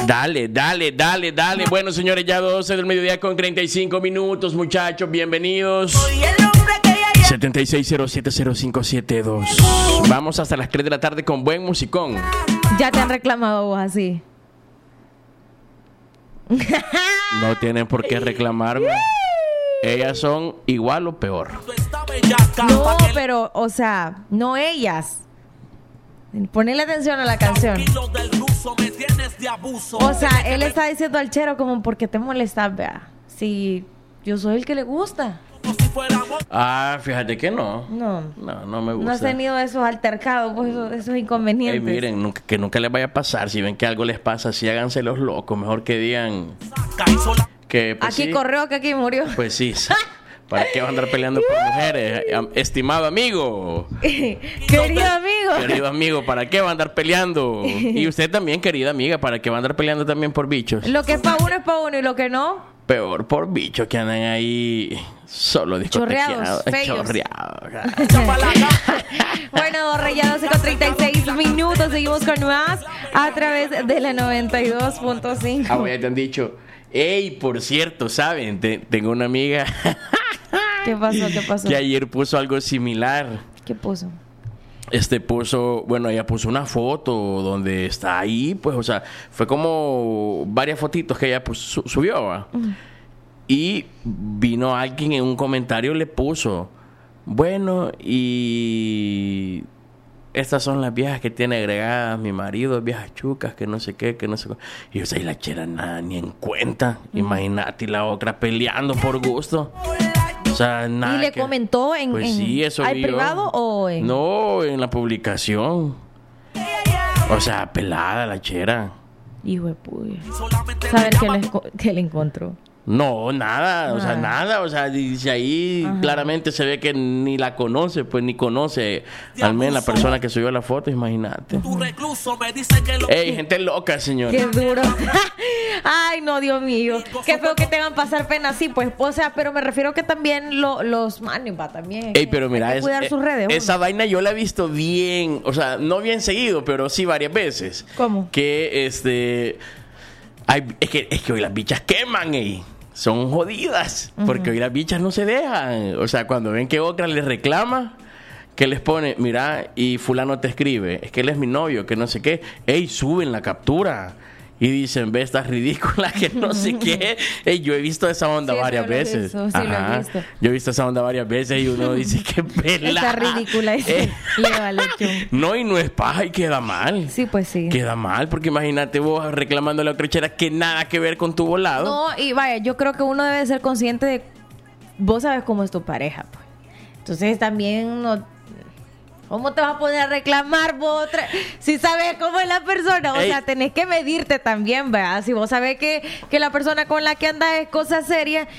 Dale. Bueno, señores, ya 12 del mediodía con 35 minutos, muchachos, bienvenidos. 76070572. Vamos hasta las 3 de la tarde con buen musicón. Ya te han reclamado vos así. No tienen por qué reclamarme. Ellas son igual o peor. No, pero, o sea, no ellas. Ponle atención a la canción. O sea, él está diciendo al chero como, ¿por qué te molestas, vea? Si yo soy el que le gusta. Ah, fíjate que no. No me gusta. No has tenido esos altercados, pues, esos inconvenientes. Miren, que nunca les vaya a pasar. Si ven que algo les pasa, sí háganse los locos. Mejor que digan que pues, aquí sí, corrió, que aquí murió. Pues sí. ¿Para qué va a andar peleando por mujeres? Estimado amigo. Querido amigo, ¿para qué va a andar peleando? Y usted también, querida amiga, ¿para qué va a andar peleando también por bichos? Lo que es para uno y lo que no. Peor por bichos que andan ahí solo discotequeados. Chorreados. Bueno, ya 12:36 minutos. Seguimos con más a través de la 92.5. Ah, ya te han dicho. Ey, por cierto, ¿saben? Tengo una amiga. ¿Qué pasó? Que ayer puso algo similar. ¿Qué puso? Ella puso una foto donde está ahí, pues, o sea, fue como varias fotitos que ella subió, ¿va? Y vino alguien en un comentario, le puso, bueno, y estas son las viejas que tiene agregadas mi marido, viejas chucas, que no sé qué, que no sé qué. Y o sea, y la chera nada ni en cuenta. Imagínate, y la otra peleando por gusto. O sea, nada. ¿Y le comentó en al privado o en...? No, en la publicación. O sea, pelada la chera. Hijo de puya. ¿Saber qué le encontró? No, nada, o sea, nada, o sea, dice ahí claramente se ve que ni la conoce, pues ni conoce al menos la persona que subió la foto, imagínate. Ey, gente loca, señor. Qué duro. Ay, no, Dios mío. Qué feo que te van a pasar pena así, pues, o sea, pero me refiero que también los manes, va, también. Ey, pero mira, hay que cuidar sus redes. Esa vaina yo la he visto bien, o sea, no bien seguido, pero sí varias veces. ¿Cómo? Que es que hoy las bichas queman, son jodidas, porque hoy las bichas no se dejan. O sea, cuando ven que otra les reclama, que les pone, mira, y fulano te escribe, es que él es mi novio, que no sé qué, suben la captura. Y dicen, ve, estás ridícula, que no sé qué. Yo he visto esa onda varias veces. Lo he visto. Yo he visto esa onda varias veces y uno dice, qué pela. Está ridícula. Le vale chum. No, y no es paja y queda mal. Sí, pues sí. Queda mal, porque imagínate vos reclamando a la otra chera que nada que ver con tu volado. No, y vaya, yo creo que uno debe ser consciente de... Vos sabes cómo es tu pareja, pues. Entonces también... ¿Cómo te vas a poner a reclamar vos si sabes cómo es la persona? O sea, tenés que medirte también, ¿verdad? Si vos sabés que la persona con la que andas es cosa seria